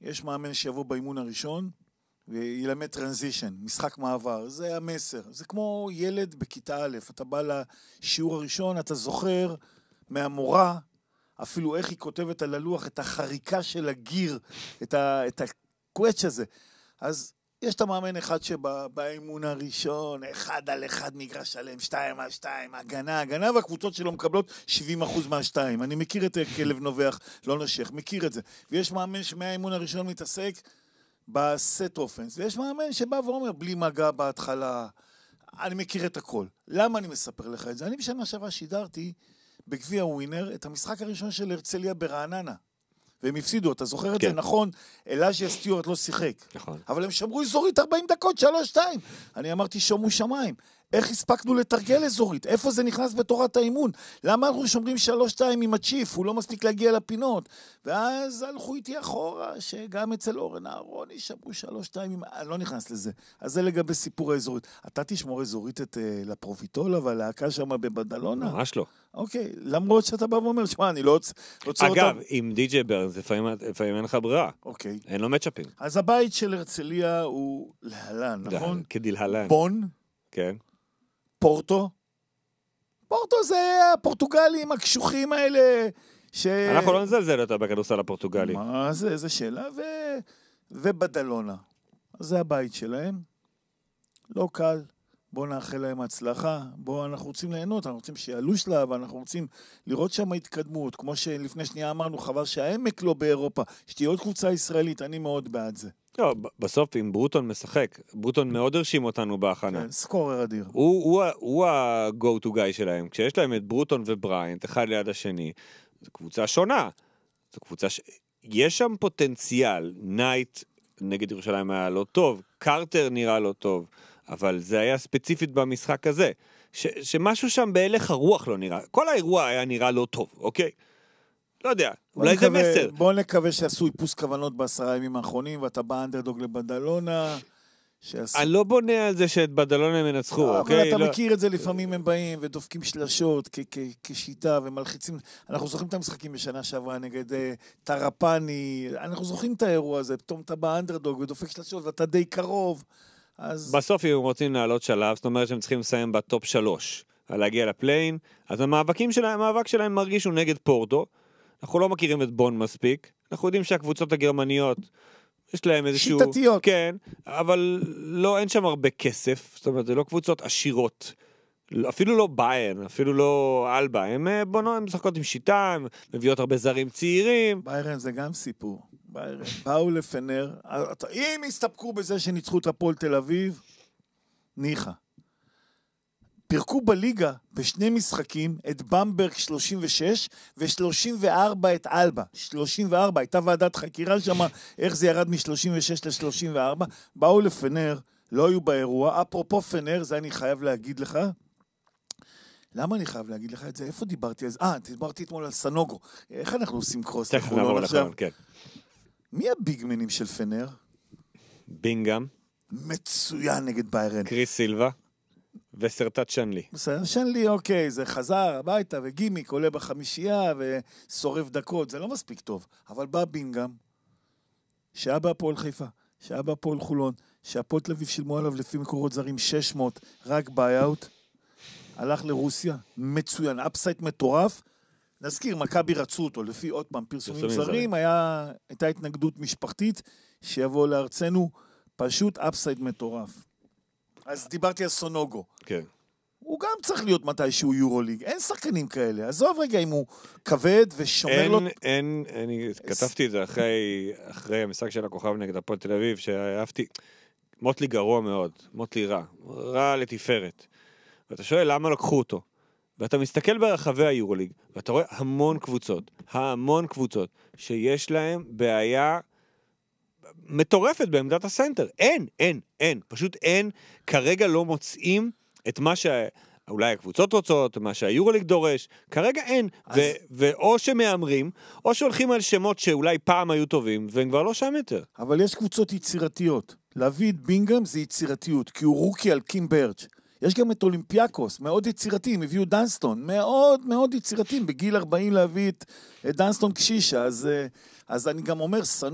יש מאמן שיבוא באימון הראשון, וילמד טרנזישן, משחק מעבר, זה המסר. זה כמו ילד בכיתה א', אתה בא לשיעור הראשון, אתה זוכר מהמורה, אפילו איך היא כותבת על הלוח, את החריקה של הגיר, את הקווץ' הזה. אז יש את המאמן אחד שבאימון הראשון, 1-1 מגרש שלם, 2-2, הגנה, והקבוצות שלו מקבלות 70% מה-2. אני מכיר את כלב נובח, לא נשך, מכיר את זה. ויש מאמן שמהאימון הראשון מתעסק בסט אופנס, ויש מאמן שבא ואומר, בלי מגע בהתחלה, אני מכיר את הכל. למה אני מספר לך את זה? אני בשנה שעברה שידרתי בגביע ווינר את המשחק הראשון של הרצליה ברעננה. והם הפסידו, אתה זוכר את זה? נכון, אלאז'יה סטיוארט לא שיחק. נכון. אבל הם שמרו אזורית 40 דקות, 3-2. אני אמרתי, שומו שמיים. איך הספקנו לתרגל אזורית? איפה זה נכנס בתורת האימון? למה אנחנו שומרים 3-2 עם הצ'יף? הוא לא מספיק להגיע לפינות. ואז הלכו איתי אחורה, שגם אצל אורן אהרוני שמרו 3-2, אני לא נכנס לזה. אז זה לגבי סיפור האזורית. אתה תשמור אזורית את לפרוביטולה והלהקה שם בבדלונה? ממש לא. אוקיי, למרות שאתה בא ואומר, שמע, אני לא רוצה אותם. אגב, עם די.ג'יי ברנס, לפעמים אין לך ברירה. אוקיי. אין לו מצ'אפים. אז הבית של הרצליה הוא להלן, נכון? כדלהלן. בון, כן. פורטו. פורטו זה הפורטוגלים הקשוחים האלה, אנחנו לא נזלזל אותה בכדורסל הפורטוגלי. מה זה, איזה שאלה, ובדלונה. אז זה הבית שלהם. לא קל. בואו נאחל להם הצלחה, אנחנו רוצים ליהנות, אנחנו רוצים שיעלו שלב, אנחנו רוצים לראות שם התקדמות, כמו שלפני שנייה אמרנו, חבל שהעמק לא באירופה, שתהיה עוד קבוצה ישראלית, אני מאוד בעד זה. לא, בסוף אם ברוטון משחק, ברוטון מאוד הרשים אותנו בהכנה. כן, סקורר אדיר. הוא ה-go to guy שלהם, כשיש להם את ברוטון ובריינט, אחד ליד השני, זו קבוצה שונה, יש שם פוטנציאל, נייט נגד ירושלים היה לא טוב, קרטר נראה לא טוב, אבל זה היה ספציפית במשחק הזה, שמשהו שם בהלך הרוח לא נראה, כל האירוע היה נראה לא טוב, אוקיי? לא יודע, אולי זה מסר. בוא נקווה שעשו איפוס כוונות ב10 ימים האחרונים, ואתה בא אנדרדוג לבדלונה, אני לא בונה על זה שאת בדלונה הם ינצחו, אוקיי? אבל אתה מכיר את זה, לפעמים הם באים ודופקים שלשות כשיטה ומלחיצים, אנחנו זוכרים את המשחקים בשנה שעברה נגד טרפני, אנחנו זוכרים את האירוע הזה, פתאום אתה בא אנדרדוג ודופק שלשות ואתה די קרוב, אז... בסוף אם הם רוצים לעלות שלב, זאת אומרת שהם צריכים לסיים בטופ 3, על להגיע לפליין, אז המאבק שלהם מרגיש הוא נגד פורטו, אנחנו לא מכירים את בון מספיק, אנחנו יודעים שהקבוצות הגרמניות, יש להם איזשהו... שיטתיות. כן, אבל לא, אין שם הרבה כסף, זאת אומרת, זה לא קבוצות עשירות, אפילו לא ביירן, אפילו לא אלבה, הם משחקות עם שיטה, הם מביאות הרבה זרים צעירים. ביירן זה גם סיפור. ביירן באו לפנר, אם הסתפקו בזה שניצחו את הפועל תל אביב, ניחה. פירקו בליגה בשני משחקים את במברג 36 ו-34 את אלבה. 34, הייתה ועדת חקירה שם, איך זה ירד מ-36 ל-34. באו לפנר, לא היו באירוע. אפרופו פנר, זה אני חייב להגיד לך. למה אני חייב להגיד לך את זה? איפה דיברתי על זה? דיברתי אתמול על סנוגו. איך אנחנו עושים קרוס? תכף נעבור לכם, כן. מי הביגמנים של פנר? בינגאם. מצוין נגד ביירן. קריס סילבה. וסרטט שנלי. שנלי, אוקיי, זה חזר הביתה וגימיק עולה בחמישייה ושורף דקות, זה לא מספיק טוב. אבל בא בינגאם, שהיה בהפועל חיפה, שהיה בהפועל חולון, שהפועל תל אביב שילמו עליו לפי מקורות זרים 600, רק ביי-אוט, הלך לרוסיה, מצוין, אפסייט מטורף, נזכיר, מכבי רצו אותו, לפי עוד פעם פרסומים זרים, הייתה התנגדות משפחתית, שיבוא לארצנו, פשוט אפסייט מטורף. אז דיברתי על סונוגו. כן. הוא גם צריך להיות מתישהו יורוליג. אין שחקנים כאלה. עזוב רגע אם הוא כבד ושומר לו... אני כתבתי את זה אחרי המשחק של הכוכב נגד הפועל תל אביב, שאהבתי... מוטלי גרוע מאוד. מוטלי רע לתפארת. ואתה שואל למה לקחו אותו. ואתה מסתכל ברחבי היורוליג, ואתה רואה המון קבוצות, שיש להם בעיה... מטורפת בעמדת הסנטר. אין. פשוט אין. כרגע לא מוצאים את מה שאולי הקבוצות רוצות, מה שהיורוליג דורש. כרגע אין. ואו שמאמרים, או שהולכים על שמות שאולי פעם היו טובים, והם כבר לא שם יותר. אבל יש קבוצות יצירתיות. להביא את בינגאם זה יצירתיות, כי הוא רוקי על קים ברץ'. יש גם את אולימפיאקוס, מאוד יצירתיים, הביאו דנסטון, מאוד מאוד יצירתיים, בגיל 40 להביא את דנסטון קשישה, אז אני גם אומר,